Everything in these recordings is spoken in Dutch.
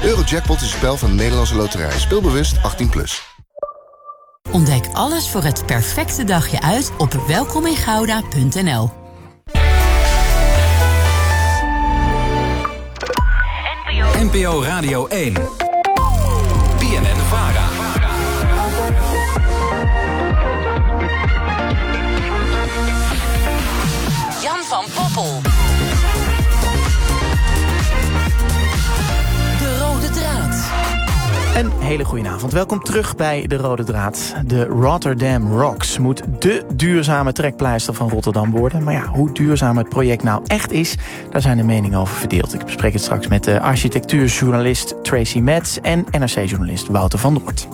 Eurojackpot is een spel van de Nederlandse Loterij. Speel bewust 18+. Ontdek alles voor het perfecte dagje uit op welkomingouda.nl. NPO Radio 1. BNN-VARA. Jan van Poppel. De Rode Draad. Een hele goede avond. Welkom terug bij De Rode Draad. De Rotterdam Rocks moet dé duurzame trekpleister van Rotterdam worden. Maar ja, hoe duurzaam het project nou echt is, daar zijn de meningen over verdeeld. Ik bespreek het straks met de architectuurjournalist Tracy Metz en NRC-journalist Wouter van Noort.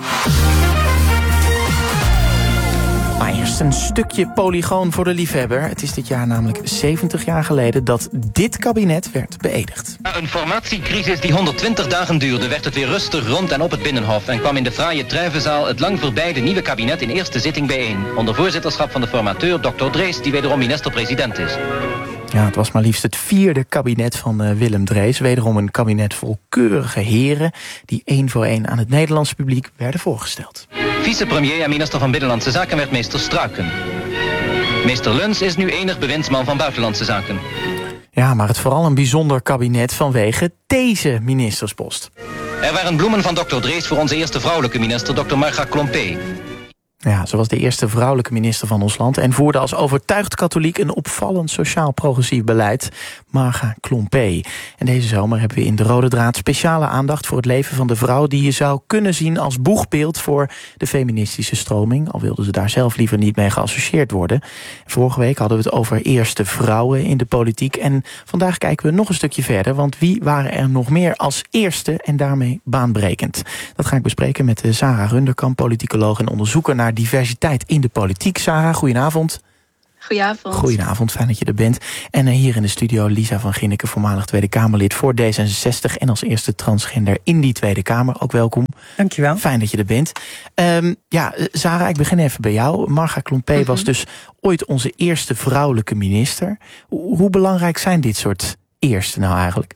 Maar eerst een stukje polygoon voor de liefhebber. Het is dit jaar namelijk 70 jaar geleden dat dit kabinet werd beëdigd. Na een formatiecrisis die 120 dagen duurde, werd het weer rustig rond en op het Binnenhof en kwam in de fraaie Truyvenzaal het lang voorbijde nieuwe kabinet in eerste zitting bijeen. Onder voorzitterschap van de formateur Dr. Drees, die wederom minister-president is. Ja, het was maar liefst het 4e kabinet van Willem Drees. Wederom een kabinet vol keurige heren die één voor één aan het Nederlandse publiek werden voorgesteld. Vicepremier en minister van Binnenlandse Zaken werd meester Struiken. Meester Luns is nu enig bewindsman van Buitenlandse Zaken. Ja, maar het vooral een bijzonder kabinet vanwege deze ministerspost. Er waren bloemen van Dr. Drees voor onze eerste vrouwelijke minister, Dr. Marga Klompé. Ja, ze was de eerste vrouwelijke minister van ons land en voerde als overtuigd katholiek een opvallend sociaal-progressief beleid, Marga Klompé. En deze zomer hebben we in De Rode Draad speciale aandacht voor het leven van de vrouw die je zou kunnen zien als boegbeeld voor de feministische stroming, al wilden ze daar zelf liever niet mee geassocieerd worden. Vorige week hadden we het over eerste vrouwen in de politiek en vandaag kijken we nog een stukje verder, want wie waren er nog meer als eerste en daarmee baanbrekend? Dat ga ik bespreken met Sarah Runderkamp, politicoloog en onderzoeker naar diversiteit in de politiek. Sarah, goedenavond. Goedenavond. Goedenavond, fijn dat je er bent. En hier in de studio Lisa van Ginneke, voormalig Tweede Kamerlid voor D66... en als eerste transgender in die Tweede Kamer. Ook welkom. Dankjewel. Fijn dat je er bent. Sarah, ik begin even bij jou. Marga Klompé was dus ooit onze eerste vrouwelijke minister. Hoe belangrijk zijn dit soort eerste nou eigenlijk?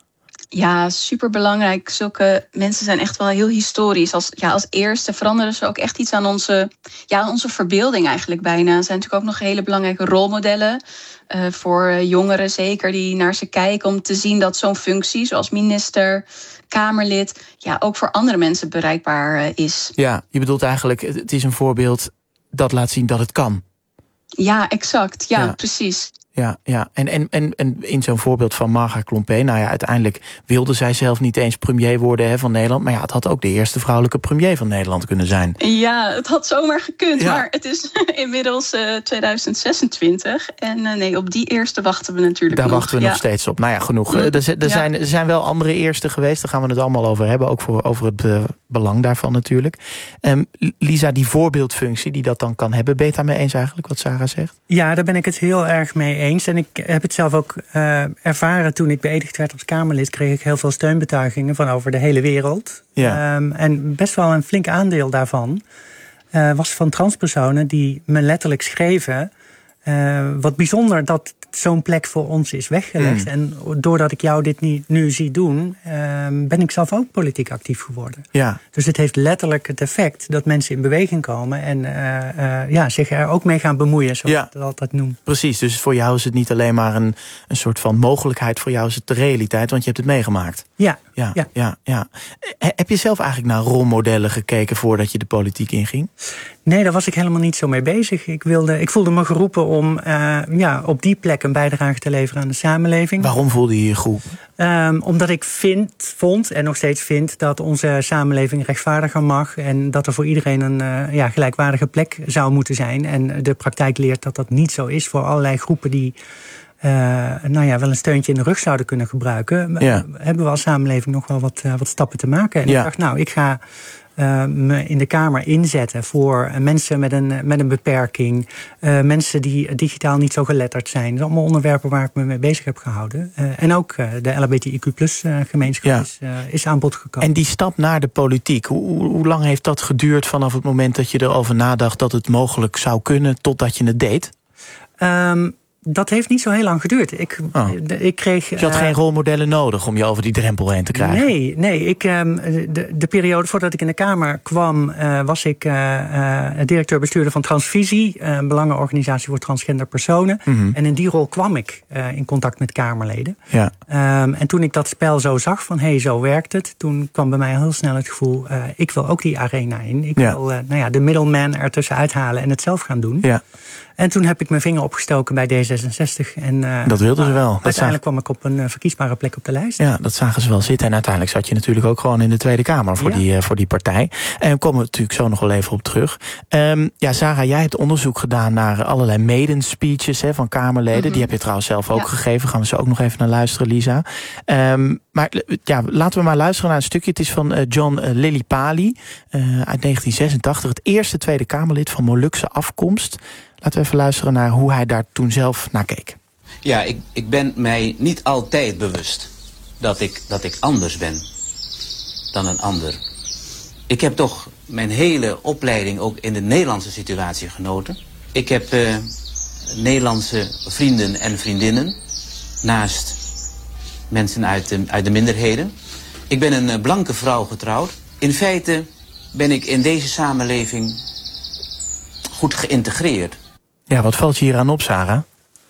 Ja, superbelangrijk. Zulke mensen zijn echt wel heel historisch. Als eerste veranderen ze ook echt iets aan onze verbeelding eigenlijk bijna. Er zijn natuurlijk ook nog hele belangrijke rolmodellen. Voor jongeren zeker, die naar ze kijken om te zien dat zo'n functie, zoals minister, Kamerlid, ook voor andere mensen bereikbaar is. Ja, je bedoelt eigenlijk, het is een voorbeeld dat laat zien dat het kan. Ja, exact. Ja, precies. Ja. En in zo'n voorbeeld van Marga Klompé, uiteindelijk wilde zij zelf niet eens premier worden van Nederland, maar het had ook de eerste vrouwelijke premier van Nederland kunnen zijn. Ja, het had zomaar gekund, maar het is inmiddels 2026 en op die eerste wachten we natuurlijk nog. Daar wachten we nog steeds op. Genoeg. Er zijn wel andere eersten geweest, daar gaan we het allemaal over hebben, ook over het belang daarvan natuurlijk. Lisa, die voorbeeldfunctie die dat dan kan hebben, ben je het daarmee eens eigenlijk wat Sarah zegt? Ja, daar ben ik het heel erg mee eens. En ik heb het zelf ook ervaren toen ik beëdigd werd als Kamerlid, kreeg ik heel veel steunbetuigingen van over de hele wereld. Ja. En best wel een flink aandeel daarvan was van transpersonen die me letterlijk schreven, wat bijzonder dat zo'n plek voor ons is weggelegd. En doordat ik jou dit nu zie doen, ben ik zelf ook politiek actief geworden. Ja. Dus het heeft letterlijk het effect dat mensen in beweging komen en zich er ook mee gaan bemoeien, zoals ik dat altijd noem. Precies, dus voor jou is het niet alleen maar een soort van mogelijkheid, voor jou is het de realiteit, want je hebt het meegemaakt. Ja. Heb je zelf eigenlijk naar rolmodellen gekeken voordat je de politiek inging? Nee, daar was ik helemaal niet zo mee bezig. Ik voelde me geroepen om op die plek een bijdrage te leveren aan de samenleving. Waarom voelde je je geroepen? Omdat ik vond en nog steeds vind dat onze samenleving rechtvaardiger mag en dat er voor iedereen een gelijkwaardige plek zou moeten zijn. En de praktijk leert dat dat niet zo is voor allerlei groepen die wel een steuntje in de rug zouden kunnen gebruiken. Hebben we als samenleving nog wel wat stappen te maken. En ik dacht, ik ga me in de Kamer inzetten voor mensen met een beperking, mensen die digitaal niet zo geletterd zijn. Dat zijn allemaal onderwerpen waar ik me mee bezig heb gehouden. En ook de LHBTIQ+-gemeenschap is aan bod gekomen. En die stap naar de politiek, hoe lang heeft dat geduurd vanaf het moment dat je erover nadacht dat het mogelijk zou kunnen totdat je het deed? Dat heeft niet zo heel lang geduurd. Ik kreeg, je had geen rolmodellen nodig om je over die drempel heen te krijgen? Nee. De periode voordat ik in de Kamer kwam, was ik directeur-bestuurder van Transvisie, een belangenorganisatie voor transgender personen. Mm-hmm. En in die rol kwam ik in contact met Kamerleden. Ja. En toen ik dat spel zo zag van zo werkt het, toen kwam bij mij heel snel het gevoel, ik wil ook die arena in. Ik wil de middleman ertussen uithalen en het zelf gaan doen. Ja. En toen heb ik mijn vinger opgestoken bij D66. En, dat wilden ze wel. Uiteindelijk kwam ik op een verkiesbare plek op de lijst. Ja, dat zagen ze wel zitten. En uiteindelijk zat je natuurlijk ook gewoon in de Tweede Kamer voor die partij. En daar komen we natuurlijk zo nog wel even op terug. Sarah, jij hebt onderzoek gedaan naar allerlei maiden speeches van Kamerleden. Mm-hmm. Die heb je trouwens zelf ook gegeven. Gaan we zo ook nog even naar luisteren, Lisa. Maar laten we maar luisteren naar een stukje. Het is van John Lillipali uit 1986. Het eerste Tweede Kamerlid van Molukse afkomst. Laten we even luisteren naar hoe hij daar toen zelf naar keek. Ja, ik ben mij niet altijd bewust dat ik anders ben dan een ander. Ik heb toch mijn hele opleiding ook in de Nederlandse situatie genoten. Ik heb Nederlandse vrienden en vriendinnen naast mensen uit de minderheden. Ik ben een blanke vrouw getrouwd. In feite ben ik in deze samenleving goed geïntegreerd. Ja, wat valt je hier aan op, Sarah?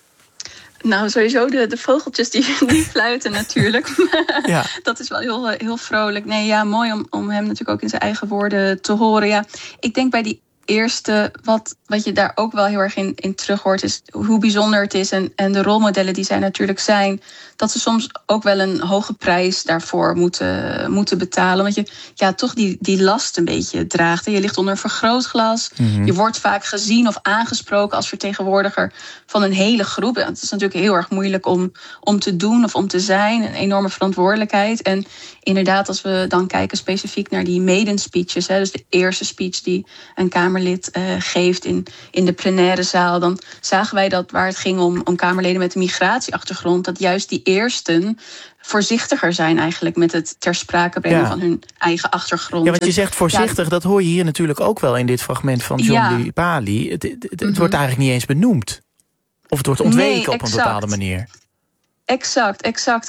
Nou, sowieso de vogeltjes die fluiten natuurlijk. Ja. Dat is wel heel vrolijk. Nee, ja, mooi om hem natuurlijk ook in zijn eigen woorden te horen. Ja, ik denk bij die eerste, wat je daar ook wel heel erg in terug hoort, is hoe bijzonder het is. En de rolmodellen die zij natuurlijk zijn, dat ze soms ook wel een hoge prijs daarvoor moeten betalen. Want je toch die last een beetje draagt. Je ligt onder een vergrootglas. Mm-hmm. Je wordt vaak gezien of aangesproken als vertegenwoordiger van een hele groep. Het is natuurlijk heel erg moeilijk om te doen of om te zijn. Een enorme verantwoordelijkheid. En inderdaad, als we dan kijken specifiek naar die maiden speeches, dus de eerste speech die een Kamerlid geeft in de plenaire zaal, dan zagen wij dat waar het ging om Kamerleden met een migratieachtergrond, dat juist die eersten voorzichtiger zijn eigenlijk met het ter sprake brengen van hun eigen achtergrond. Ja, want je zegt voorzichtig, dat hoor je hier natuurlijk ook wel in dit fragment van John Lillipali. Het wordt eigenlijk niet eens benoemd. Of het wordt ontweken op een bepaalde manier. Exact.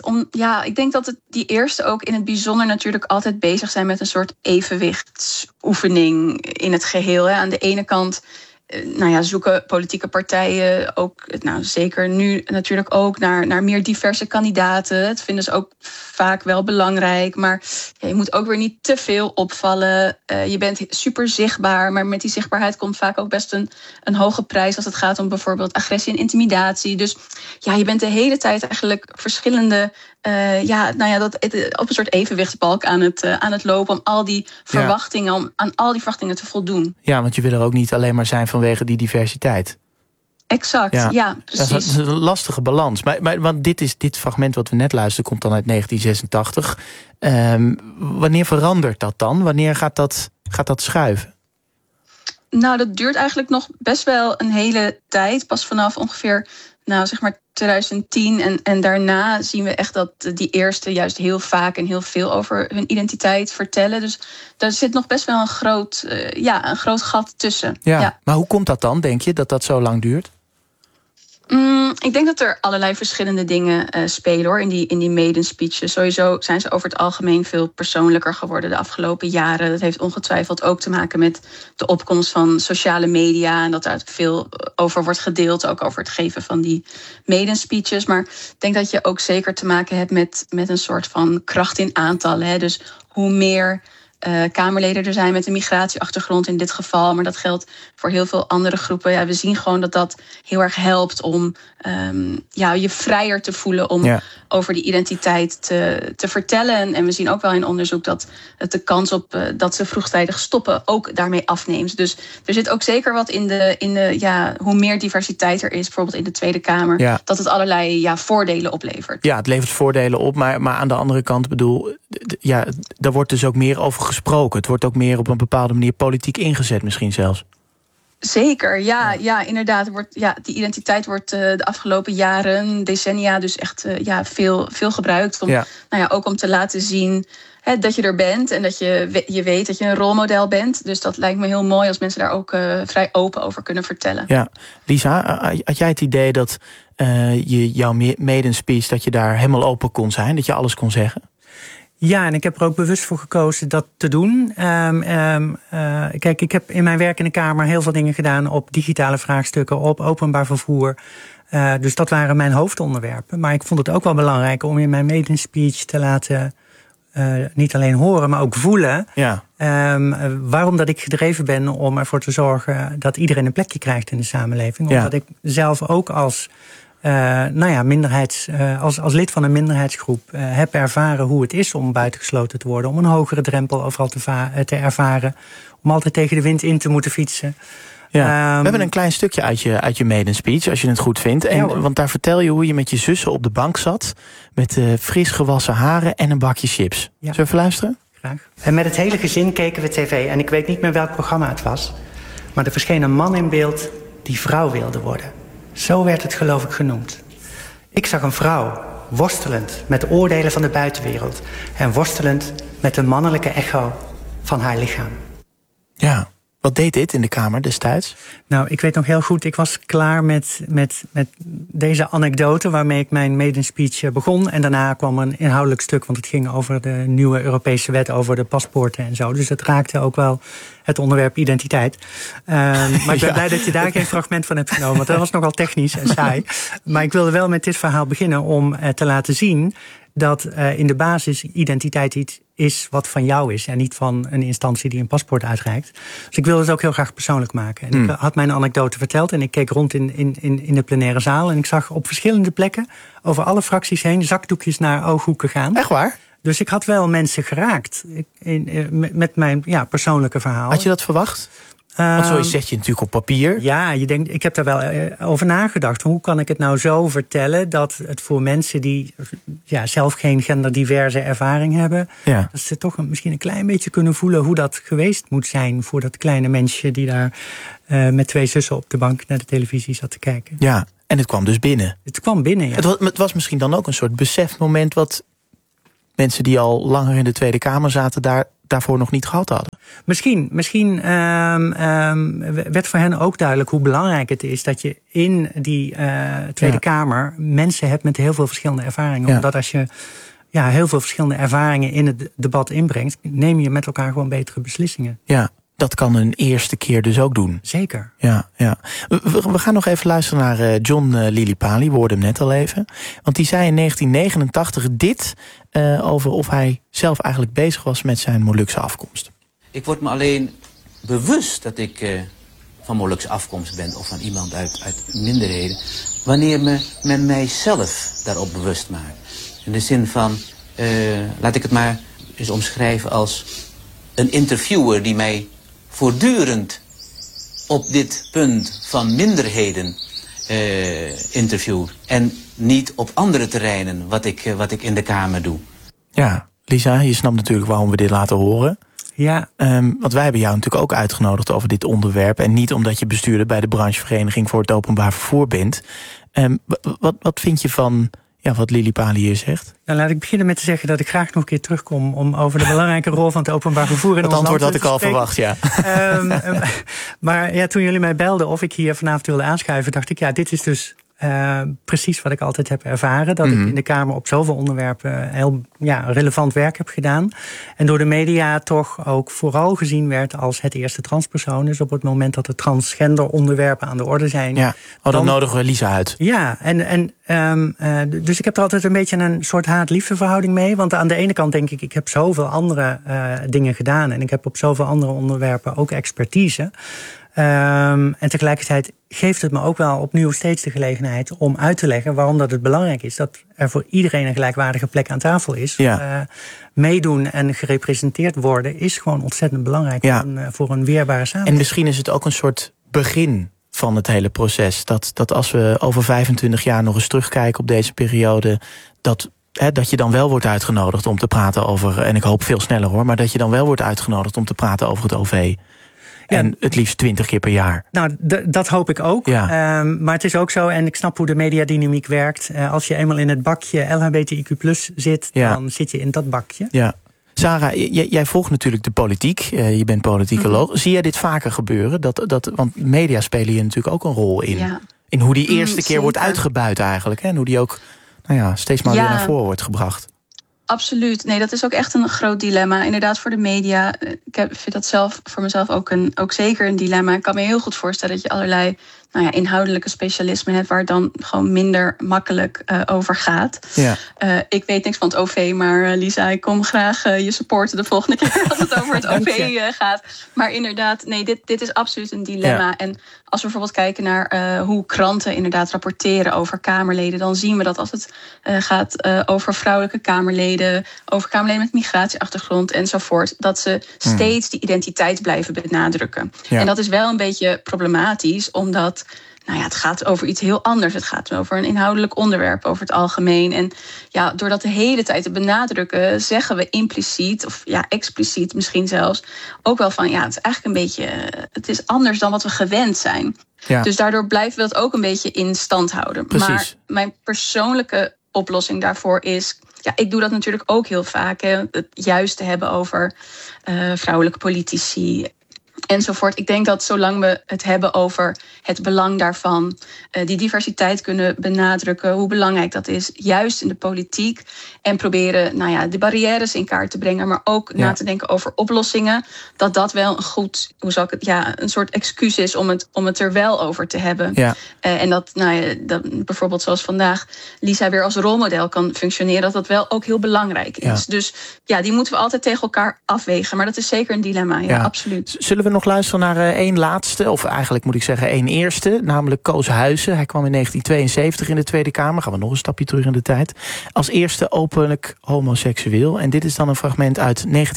Ik denk dat die eerste ook in het bijzonder natuurlijk altijd bezig zijn met een soort evenwichtsoefening in het geheel. Aan de ene kant zoeken politieke partijen ook, zeker nu natuurlijk ook, naar meer diverse kandidaten. Dat vinden ze ook vaak wel belangrijk. Maar je moet ook weer niet te veel opvallen. Je bent super zichtbaar, maar met die zichtbaarheid komt vaak ook best een hoge prijs als het gaat om bijvoorbeeld agressie en intimidatie. Dus je bent de hele tijd eigenlijk verschillende op een soort evenwichtsbalk aan het lopen om al die verwachtingen, om aan al die verwachtingen te voldoen. Ja, want je wil er ook niet alleen maar zijn vanwege die diversiteit. Exact, ja precies. Dat is een lastige balans. Maar want dit fragment wat we net luisterden komt dan uit 1986. Wanneer verandert dat dan? Wanneer gaat dat schuiven? Nou, dat duurt eigenlijk nog best wel een hele tijd. Pas vanaf ongeveer 2010. En daarna zien we echt dat die eerste juist heel vaak en heel veel over hun identiteit vertellen. Dus daar zit nog best wel een groot gat tussen. Ja. Maar hoe komt dat dan, denk je, dat zo lang duurt? Ik denk dat er allerlei verschillende dingen spelen hoor, in die maiden speeches. Sowieso zijn ze over het algemeen veel persoonlijker geworden de afgelopen jaren. Dat heeft ongetwijfeld ook te maken met de opkomst van sociale media en dat daar veel over wordt gedeeld, ook over het geven van die maiden speeches. Maar ik denk dat je ook zeker te maken hebt met een soort van kracht in aantallen. Hè? Dus hoe meer Kamerleden er zijn met een migratieachtergrond in dit geval, maar dat geldt voor heel veel andere groepen. Ja, we zien gewoon dat heel erg helpt om je vrijer te voelen om over die identiteit te vertellen. En we zien ook wel in onderzoek dat het de kans op dat ze vroegtijdig stoppen ook daarmee afneemt. Dus er zit ook zeker wat in de hoe meer diversiteit er is, bijvoorbeeld in de Tweede Kamer, dat het allerlei voordelen oplevert. Ja, het levert voordelen op, maar aan de andere kant daar wordt dus ook meer over gesproken. Het wordt ook meer op een bepaalde manier politiek ingezet misschien zelfs. Zeker, ja, inderdaad. Die identiteit wordt de afgelopen jaren, decennia, dus echt veel gebruikt. Ook om te laten zien dat je er bent en dat je weet dat je een rolmodel bent. Dus dat lijkt me heel mooi als mensen daar ook vrij open over kunnen vertellen. Ja, Lisa, had jij het idee dat jouw maiden-speech, dat je daar helemaal open kon zijn, dat je alles kon zeggen? Ja, en ik heb er ook bewust voor gekozen dat te doen. Kijk, ik heb in mijn werk in de Kamer heel veel dingen gedaan op digitale vraagstukken, op openbaar vervoer. Dus dat waren mijn hoofdonderwerpen. Maar ik vond het ook wel belangrijk om in mijn maiden speech te laten niet alleen horen, maar ook voelen. Ja. Waarom dat ik gedreven ben om ervoor te zorgen dat iedereen een plekje krijgt in de samenleving. Ja. Omdat ik zelf ook als als lid van een minderheidsgroep heb ervaren hoe het is om buitengesloten te worden. Om een hogere drempel overal te ervaren. Om altijd tegen de wind in te moeten fietsen. Ja. We hebben een klein stukje uit je maiden speech, als je het goed vindt. Want daar vertel je hoe je met je zussen op de bank zat, met fris gewassen haren en een bakje chips. Ja. Zullen we even luisteren? Graag. En met het hele gezin keken we tv. En ik weet niet meer welk programma het was. Maar er verscheen een man in beeld die vrouw wilde worden. Zo werd het geloof ik genoemd. Ik zag een vrouw, worstelend met de oordelen van de buitenwereld. En worstelend met de mannelijke echo van haar lichaam. Ja. Wat deed dit in de Kamer destijds? Nou, ik weet nog heel goed, ik was klaar met deze anekdote waarmee ik mijn maiden speech begon. En daarna kwam een inhoudelijk stuk, want het ging over de nieuwe Europese wet over de paspoorten en zo. Dus het raakte ook wel het onderwerp identiteit. Maar ik ben blij dat je daar geen fragment van hebt genomen, want dat was nogal technisch en saai. Maar ik wilde wel met dit verhaal beginnen om te laten zien dat in de basis identiteit iets is wat van jou is en niet van een instantie die een paspoort uitreikt. Dus ik wilde het ook heel graag persoonlijk maken. En ik had mijn anekdote verteld en ik keek rond in de plenaire zaal en ik zag op verschillende plekken over alle fracties heen zakdoekjes naar ooghoeken gaan. Echt waar? Dus ik had wel mensen geraakt met mijn persoonlijke verhaal. Had je dat verwacht? Want zo zet je natuurlijk op papier. Ja, ik heb daar wel over nagedacht. Hoe kan ik het nou zo vertellen dat het voor mensen die zelf geen genderdiverse ervaring hebben, dat ze toch misschien een klein beetje kunnen voelen hoe dat geweest moet zijn voor dat kleine mensje die daar met 2 zussen op de bank naar de televisie zat te kijken. Ja, en het kwam dus binnen. Het kwam binnen, ja. Het was misschien dan ook een soort besefmoment wat mensen die al langer in de Tweede Kamer zaten daarvoor nog niet gehad hadden. Misschien werd voor hen ook duidelijk hoe belangrijk het is dat je in die Tweede Kamer mensen hebt met heel veel verschillende ervaringen. Ja. Omdat als je heel veel verschillende ervaringen in het debat inbrengt, neem je met elkaar gewoon betere beslissingen. Ja. Dat kan een eerste keer dus ook doen. Zeker. Ja. We gaan nog even luisteren naar John Lilipali. We hoorden hem net al even. Want die zei in 1989 dit over of hij zelf eigenlijk bezig was met zijn Molukse afkomst. Ik word me alleen bewust dat ik van Molukse afkomst ben of van iemand uit minderheden, wanneer men mijzelf daarop bewust maakt. In de zin van, laat ik het maar eens omschrijven als een interviewer die mij voortdurend op dit punt van minderheden interviewt. En niet op andere terreinen wat ik in de Kamer doe. Ja, Lisa, je snapt natuurlijk waarom we dit laten horen. Ja. Want wij hebben jou natuurlijk ook uitgenodigd over dit onderwerp. En niet omdat je bestuurder bij de branchevereniging voor het openbaar vervoer bent. Wat vind je van wat Lilipali hier zegt? Nou, laat ik beginnen met te zeggen dat ik graag nog een keer terugkom om over de belangrijke rol van het openbaar vervoer in ons land te spreken. Dat antwoord had ik al verwacht, ja. Maar toen jullie mij belden of ik hier vanavond wilde aanschuiven, dacht ik, dit is dus precies wat ik altijd heb ervaren. Dat ik in de Kamer op zoveel onderwerpen heel relevant werk heb gedaan. En door de media toch ook vooral gezien werd als het eerste transpersoon. Dus op het moment dat de transgender onderwerpen aan de orde zijn. Ja, dan nodigen we Lisa uit. Ja, dus ik heb er altijd een beetje een soort haat-liefde verhouding mee. Want aan de ene kant denk ik heb zoveel andere dingen gedaan. En ik heb op zoveel andere onderwerpen ook expertise. En tegelijkertijd geeft het me ook wel opnieuw steeds de gelegenheid om uit te leggen waarom dat het belangrijk is dat er voor iedereen een gelijkwaardige plek aan tafel is. Ja. Meedoen en gerepresenteerd worden is gewoon ontzettend belangrijk voor een weerbare samenleving. En misschien is het ook een soort begin van het hele proces. Dat als we over 25 jaar nog eens terugkijken op deze periode, dat je dan wel wordt uitgenodigd om te praten over, en ik hoop veel sneller hoor, maar dat je dan wel wordt uitgenodigd om te praten over het OV. En het liefst 20 keer per jaar. Nou, dat hoop ik ook. Ja. Maar het is ook zo, en ik snap hoe de mediadynamiek werkt. Als je eenmaal in het bakje LHBTIQ+ zit, dan zit je in dat bakje. Ja. Sarah, jij volgt natuurlijk de politiek. Je bent politicoloog. Zie jij dit vaker gebeuren? Want media spelen hier natuurlijk ook een rol in. In hoe die eerste keer wordt uitgebuit eigenlijk. Hè? En hoe die ook steeds maar weer naar voren wordt gebracht. Absoluut. Nee, dat is ook echt een groot dilemma. Inderdaad, voor de media. Ik vind dat zelf voor mezelf ook zeker een dilemma. Ik kan me heel goed voorstellen dat je allerlei inhoudelijke specialismen hebt waar het dan gewoon minder makkelijk over gaat. Ja. Ik weet niks van het OV, maar Lisa, ik kom graag je supporten de volgende keer als het over het OV gaat. Maar inderdaad, nee, dit is absoluut een dilemma. Ja. En als we bijvoorbeeld kijken naar hoe kranten inderdaad rapporteren over Kamerleden, dan zien we dat als het gaat over vrouwelijke Kamerleden, over Kamerleden met migratieachtergrond enzovoort, dat ze steeds die identiteit blijven benadrukken. Ja. En dat is wel een beetje problematisch, omdat het gaat over iets heel anders. Het gaat over een inhoudelijk onderwerp over het algemeen. En door dat de hele tijd te benadrukken, zeggen we impliciet of expliciet misschien zelfs ook wel van het is eigenlijk een beetje, het is anders dan wat we gewend zijn. Ja. Dus daardoor blijven we dat ook een beetje in stand houden. Precies. Maar mijn persoonlijke oplossing daarvoor is, ik doe dat natuurlijk ook heel vaak, het juist te hebben over vrouwelijke politici enzovoort. Ik denk dat zolang we het hebben over het belang daarvan, die diversiteit kunnen benadrukken, hoe belangrijk dat is, juist in de politiek, en proberen de barrières in kaart te brengen, maar ook na te denken over oplossingen, dat wel een goed, een soort excuus is om het er wel over te hebben. Ja. En dat bijvoorbeeld zoals vandaag Lisa weer als rolmodel kan functioneren, dat wel ook heel belangrijk is. Ja. Dus die moeten we altijd tegen elkaar afwegen, maar dat is zeker een dilemma, absoluut. Zullen we nog luisteren naar één laatste, of eigenlijk moet ik zeggen één eerste, namelijk Koos Huijsen. Hij kwam in 1972 in de Tweede Kamer. Gaan we nog een stapje terug in de tijd. Als eerste openlijk homoseksueel. En dit is dan een fragment uit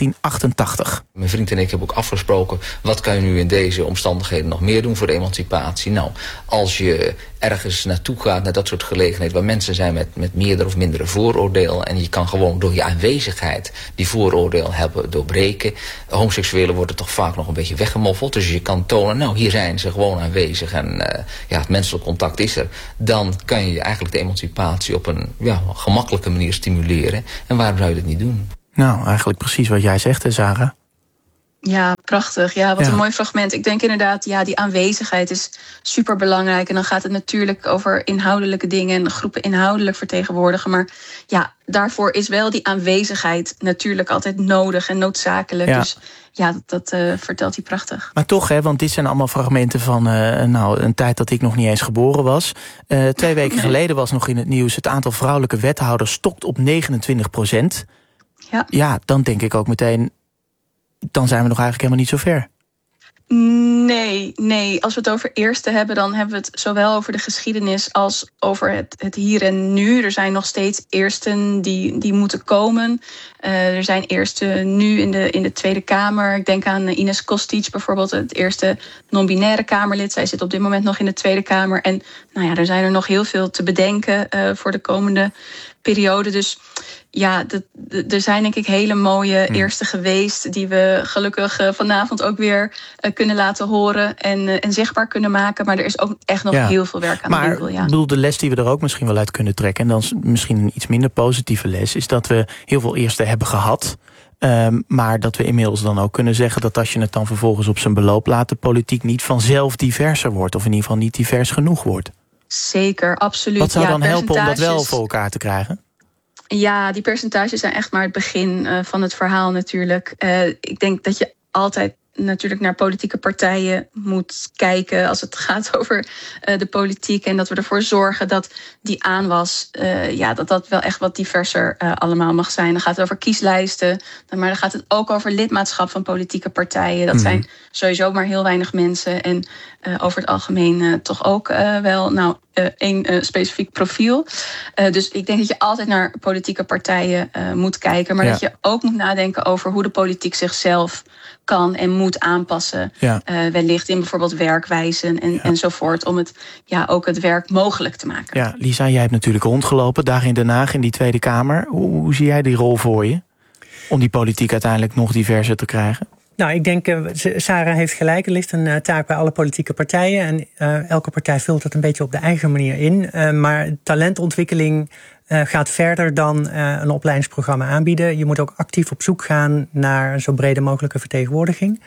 1988. Mijn vriend en ik hebben ook afgesproken, wat kan je nu in deze omstandigheden nog meer doen voor de emancipatie? Nou, als je ergens naartoe gaat, naar dat soort gelegenheden waar mensen zijn met meerdere of mindere vooroordelen, en je kan gewoon door je aanwezigheid die vooroordeel hebben doorbreken. Homoseksuelen worden toch vaak nog een beetje weggemoffeld, dus je kan tonen, hier zijn ze gewoon aanwezig en het menselijk contact is er. Dan kan je eigenlijk de emancipatie op een gemakkelijke manier stimuleren. En waarom zou je dat niet doen? Nou, eigenlijk precies wat jij zegt, hè, Sarah? Ja, prachtig. Ja, wat een mooi fragment. Ik denk inderdaad, die aanwezigheid is superbelangrijk. En dan gaat het natuurlijk over inhoudelijke dingen en groepen inhoudelijk vertegenwoordigen. Maar daarvoor is wel die aanwezigheid natuurlijk altijd nodig en noodzakelijk. Ja. Dus dat vertelt hij prachtig. Maar toch, want dit zijn allemaal fragmenten van een tijd dat ik nog niet eens geboren was. 2 weken geleden was nog in het nieuws, het aantal vrouwelijke wethouders stokt op 29%. Ja, dan denk ik ook meteen, dan zijn we nog eigenlijk helemaal niet zo ver. Nee. Als we het over eerste hebben, dan hebben we het zowel over de geschiedenis als over het hier en nu. Er zijn nog steeds eersten die moeten komen. Er zijn eersten nu in de Tweede Kamer. Ik denk aan Ines Kostic bijvoorbeeld, het eerste non-binaire Kamerlid. Zij zit op dit moment nog in de Tweede Kamer. En er zijn er nog heel veel te bedenken voor de komende periode. Dus er zijn denk ik hele mooie eersten geweest die we gelukkig vanavond ook weer kunnen laten horen en zichtbaar kunnen maken. Maar er is ook echt nog heel veel werk aan de winkel. Maar ik bedoel, de les die we er ook misschien wel uit kunnen trekken, en dan misschien een iets minder positieve les, is dat we heel veel eersten hebben gehad. Maar dat we inmiddels dan ook kunnen zeggen dat als je het dan vervolgens op zijn beloop laat, de politiek niet vanzelf diverser wordt, of in ieder geval niet divers genoeg wordt. Zeker, absoluut. Wat zou dan helpen om dat wel voor elkaar te krijgen? Ja, die percentages zijn echt maar het begin van het verhaal natuurlijk. Ik denk dat je altijd natuurlijk naar politieke partijen moet kijken als het gaat over de politiek. En dat we ervoor zorgen dat die aanwas, dat wel echt wat diverser allemaal mag zijn. Dan gaat het over kieslijsten, maar dan gaat het ook over lidmaatschap van politieke partijen. Dat zijn sowieso maar heel weinig mensen. En over het algemeen toch ook wel één specifiek profiel. Dus ik denk dat je altijd naar politieke partijen moet kijken. Maar dat je ook moet nadenken over hoe de politiek zichzelf kan en moet aanpassen. Ja. Wellicht in bijvoorbeeld werkwijzen enzovoort. Om het ook het werk mogelijk te maken. Ja, Lisa, jij hebt natuurlijk rondgelopen daar in Den Haag in die Tweede Kamer. Hoe zie jij die rol voor je? Om die politiek uiteindelijk nog diverser te krijgen? Nou, ik denk, Sarah heeft gelijk. Er ligt een taak bij alle politieke partijen. En elke partij vult het een beetje op de eigen manier in. Maar talentontwikkeling gaat verder dan een opleidingsprogramma aanbieden. Je moet ook actief op zoek gaan naar een zo brede mogelijke vertegenwoordiging.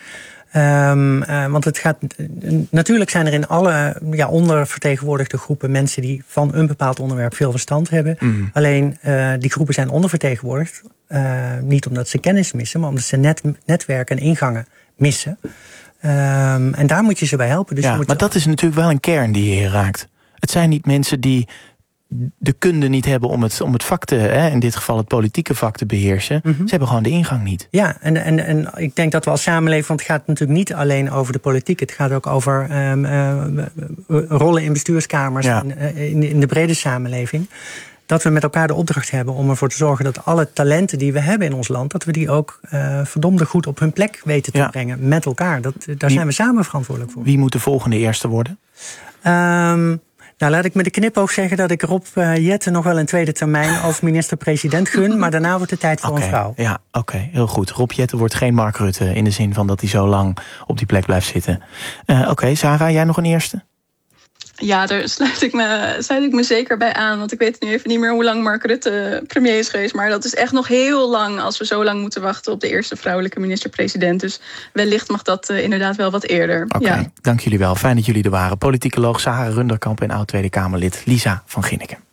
Want het gaat. Natuurlijk zijn er in alle ondervertegenwoordigde groepen mensen die van een bepaald onderwerp veel verstand hebben. Alleen die groepen zijn ondervertegenwoordigd. Niet omdat ze kennis missen, maar omdat ze netwerken en ingangen missen. En daar moet je ze bij helpen. Dus maar dat is natuurlijk wel een kern die je hier raakt. Het zijn niet mensen die de kunde niet hebben om het vak te, in dit geval het politieke vak te beheersen. Ze hebben gewoon de ingang niet. Ja, en ik denk dat we als samenleving, want het gaat natuurlijk niet alleen over de politiek. Het gaat ook over rollen in bestuurskamers in de brede samenleving. Dat we met elkaar de opdracht hebben om ervoor te zorgen dat alle talenten die we hebben in ons land, dat we die ook verdomde goed op hun plek weten te brengen met elkaar. Daar zijn we samen verantwoordelijk voor. Wie moet de volgende eerste worden? Laat ik met de knipoog zeggen dat ik Rob Jetten nog wel een tweede termijn als minister-president gun. Maar daarna wordt het tijd voor een vrouw. Ja, oké, heel goed. Rob Jetten wordt geen Mark Rutte in de zin van dat hij zo lang op die plek blijft zitten. Oké, Sarah, jij nog een eerste? Ja, daar sluit ik me zeker bij aan. Want ik weet nu even niet meer hoe lang Mark Rutte premier is geweest. Maar dat is echt nog heel lang als we zo lang moeten wachten op de eerste vrouwelijke minister-president. Dus wellicht mag dat inderdaad wel wat eerder. Oké, dank jullie wel. Fijn dat jullie er waren. Politicoloog Sarah Runderkamp en oud-Tweede Kamerlid Lisa van Ginneken.